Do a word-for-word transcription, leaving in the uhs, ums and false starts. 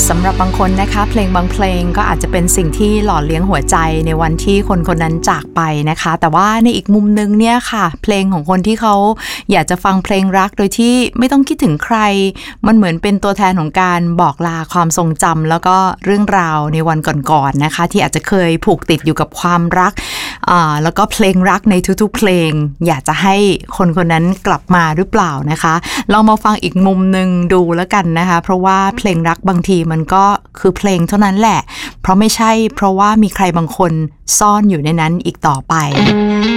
สำหรับบางคนนะคะเพลงบางเพลงก็อาจจะเป็นสิ่งที่หล่อเลี้ยงหัวใจในวันที่คนคนนั้นจากไปนะคะแต่ว่าในอีกมุมนึงเนี่ยค่ะเพลงของคนที่เขาอยากจะฟังเพลงรักโดยที่ไม่ต้องคิดถึงใครมันเหมือนเป็นตัวแทนของการบอกลาความทรงจำแล้วก็เรื่องราวในวันก่อนๆนะคะที่อาจจะเคยผูกติดอยู่กับความรักอ่าแล้วก็เพลงรักในทุกๆเพลงอยากจะให้คนคนนั้นกลับมาหรือเปล่านะคะลองมาฟังอีกมุมนึงดูแล้วกันนะคะเพราะว่าเพลงรักบางทีมันก็คือเพลงเท่านั้นแหละเพราะไม่ใช่เพราะว่ามีใครบางคนซ่อนอยู่ในนั้นอีกต่อไป